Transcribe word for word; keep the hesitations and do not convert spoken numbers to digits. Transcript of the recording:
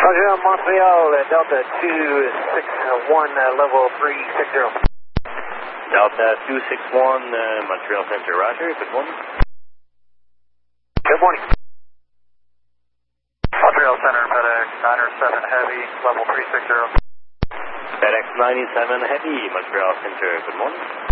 Roger, Montreal, uh, Delta two six one, uh, level three six zero. Delta two six one, uh, Montreal Center, Roger, good morning. Good morning. Montreal Center, FedEx nine seven Heavy, level three six zero. FedEx ninety-seven Heavy, Montreal Center, good morning.